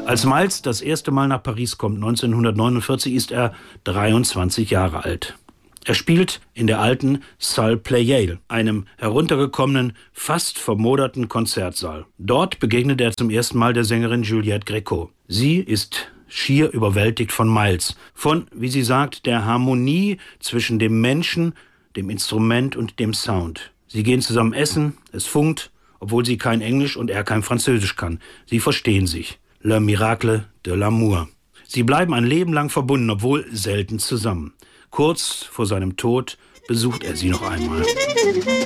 Als Miles das erste Mal nach Paris kommt, 1949, ist er 23 Jahre alt. Er spielt in der alten Salle Pleyel, einem heruntergekommenen, fast vermoderten Konzertsaal. Dort begegnet er zum ersten Mal der Sängerin Juliette Gréco. Sie ist schier überwältigt von Miles, von, wie sie sagt, der Harmonie zwischen dem Menschen, dem Instrument und dem Sound. Sie gehen zusammen essen, es funkt, obwohl sie kein Englisch und er kein Französisch kann. Sie verstehen sich. Le miracle de l'amour. Sie bleiben ein Leben lang verbunden, obwohl selten zusammen. Kurz vor seinem Tod besucht er sie noch einmal.